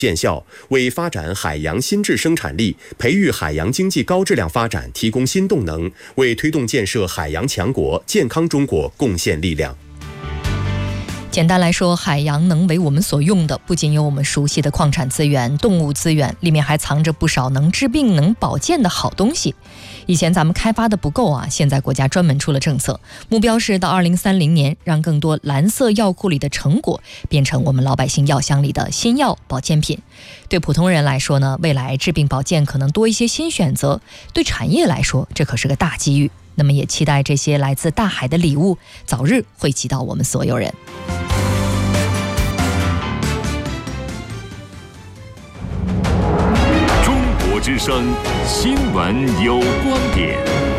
见效，为发展海洋新质生产力、培育海洋经济高质量发展提供新动能，为推动建设海洋强国、健康中国贡献力量。 简单来说，海洋能为我们所用的不仅有我们熟悉的矿产资源、动物资源，里面还藏着不少能治病、能保健的好东西。以前咱们开发的不够啊，现在国家专门出了政策，目标是到2030年，让更多蓝色药库里的成果变成我们老百姓药箱里的新药保健品。对普通人来说呢，未来治病保健可能多一些新选择；对产业来说，这可是个大机遇。那么也期待这些来自大海的礼物早日惠及到我们所有人。 中国之声新闻有观点。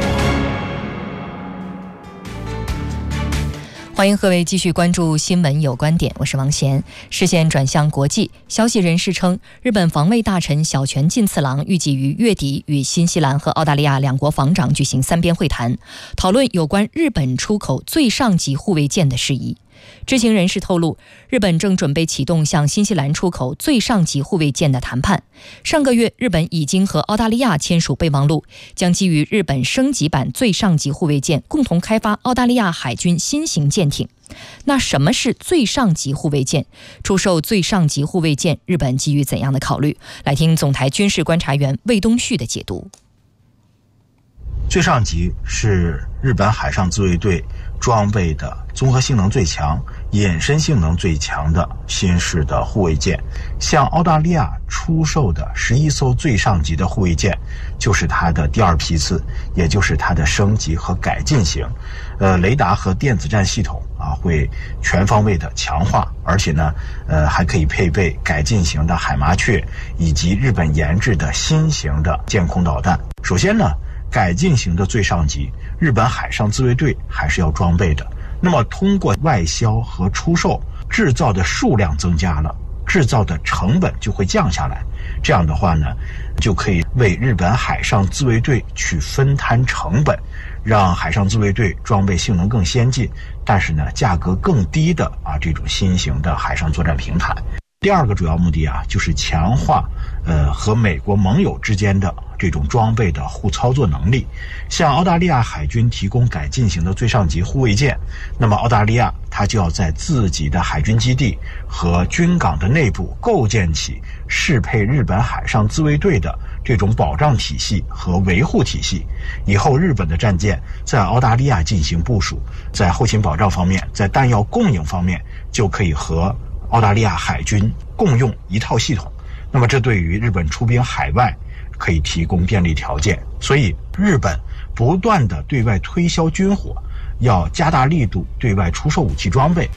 欢迎各位继续关注新闻有观点，我是王贤。视线转向国际，消息人士称，日本防卫大臣小泉进次郎预计于月底与新西兰和澳大利亚两国防长举行3边会谈，讨论有关日本出口最上级护卫舰的事宜。知情人士透露，日本正准备启动向新西兰出口最上级护卫舰的谈判。上个月，日本已经和澳大利亚签署备忘录，将基于日本升级版最上级护卫舰共同开发澳大利亚海军新型舰艇。那什么是最上级护卫舰？出售最上级护卫舰，日本基于怎样的考虑？来听总台军事观察员魏东旭的解读。 最上级是日本海上自卫队装备的综合性能最强、隐身性能最强的新式的护卫舰。向澳大利亚出售的11艘最上级的护卫舰，就是它的第2批次，也就是它的升级和改进型。雷达和电子战系统会全方位的强化，而且呢，还可以配备改进型的海麻雀以及日本研制的新型的舰空导弹。首先呢，改进型的最上级，日本海上自卫队还是要装备的。那么通过外销和出售，制造的数量增加了，制造的成本就会降下来。这样的话呢，就可以为日本海上自卫队去分摊成本，让海上自卫队装备性能更先进，但是呢，价格更低的这种新型的海上作战平台。第2个主要目的就是强化和美国盟友之间的这种装备的互操作能力。向澳大利亚海军提供改进型的最上级护卫舰，那么澳大利亚它就要在自己的海军基地和军港的内部构建起适配日本海上自卫队的这种保障体系和维护体系。以后日本的战舰在澳大利亚进行部署，在后勤保障方面，在弹药供应方面，就可以和澳大利亚海军共用一套系统。那么这对于日本出兵海外可以提供便利条件。所以日本不断的对外推销军火，要加大力度对外出售武器装备。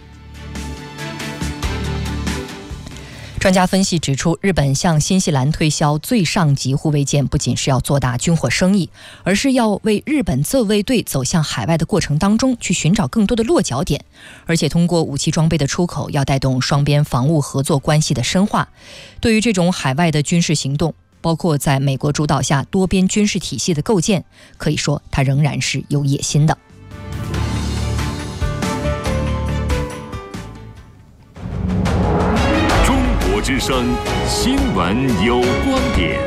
专家分析指出，日本向新西兰推销最上级护卫舰，不仅是要做大军火生意，而是要为日本自卫队走向海外的过程当中去寻找更多的落脚点，而且通过武器装备的出口，要带动双边防务合作关系的深化。对于这种海外的军事行动，包括在美国主导下多边军事体系的构建，可以说它仍然是有野心的。 之声新闻有观点。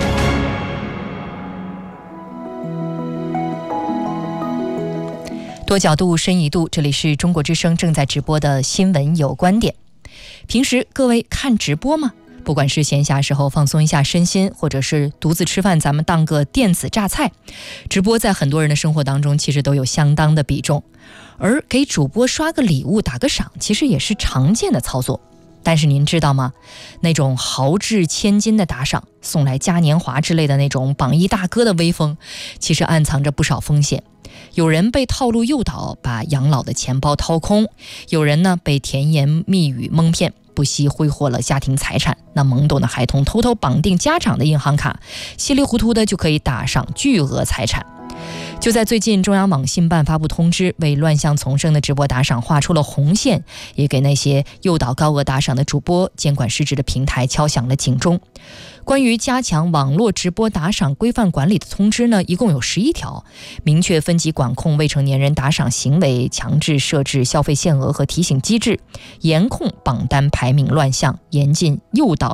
多角度深一度，这里是中国之声正在直播的新闻有观点。平时各位看直播吗？不管是闲暇时候放松一下身心，或者是独自吃饭咱们当个电子榨菜，直播在很多人的生活当中其实都有相当的比重。而给主播刷个礼物打个赏，其实也是常见的操作。但是您知道吗？那种豪掷千金的打赏，送来嘉年华之类的那种榜一大哥的威风，其实暗藏着不少风险。有人被套路诱导，把养老的钱包掏空；有人呢被甜言蜜语蒙骗，不惜挥霍了家庭财产。那懵懂的孩童偷偷绑定家长的银行卡，稀里糊涂的就可以打赏巨额财产。就在最近，中央网信办发布通知，为乱象丛生的直播打赏画出了红线，也给那些诱导高额打赏的主播、监管失职的平台敲响了警钟。关于加强网络直播打赏规范管理的通知呢，一共有11条，明确分级管控未成年人打赏行为，强制设置消费限额和提醒机制，严控榜单排名乱象，严禁诱导